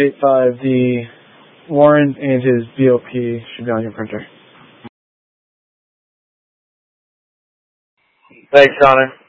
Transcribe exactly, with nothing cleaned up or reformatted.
eight five, the warrant and his B O P should be on your printer. Thanks, Connor.